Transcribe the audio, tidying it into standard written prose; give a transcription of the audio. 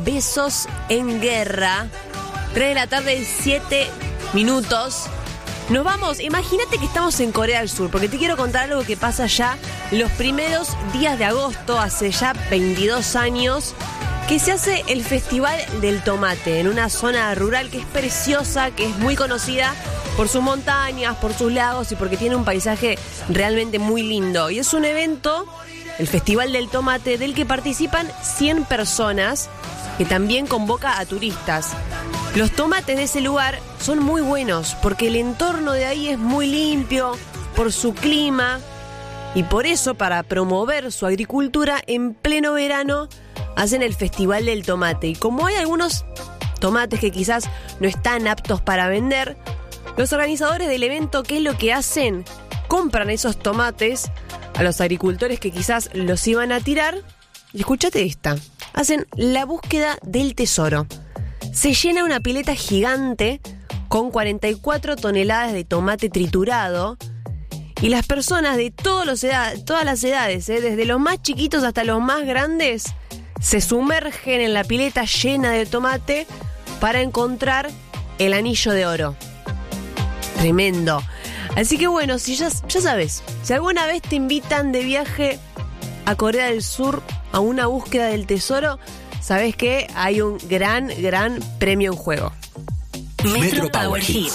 Besos en Guerra. 3 de la tarde, 7 minutos. Nos vamos, imagínate que estamos en Corea del Sur, porque te quiero contar algo que pasa ya los primeros días de agosto, hace ya 22 años, que se hace el Festival del Tomate en una zona rural que es preciosa, que es muy conocida por sus montañas, por sus lagos y porque tiene un paisaje realmente muy lindo. Y es un evento, el Festival del Tomate, del que participan 100 personas, que también convoca a turistas. Los tomates de ese lugar son muy buenos porque el entorno de ahí es muy limpio por su clima y por eso, para promover su agricultura, en pleno verano hacen el Festival del Tomate. Y como hay algunos tomates que quizás no están aptos para vender, los organizadores del evento, ¿qué es lo que hacen? Compran esos tomates a los agricultores que quizás los iban a tirar y escúchate esta, hacen la búsqueda del tesoro. Se llena una pileta gigante con 44 toneladas de tomate triturado y las personas de todas las edades, desde los más chiquitos hasta los más grandes, se sumergen en la pileta llena de tomate para encontrar el anillo de oro. Tremendo. Así que bueno, si ya sabes, si alguna vez te invitan de viaje a Corea del Sur a una búsqueda del tesoro, sabes que hay un gran premio en juego. Metro Power Hits.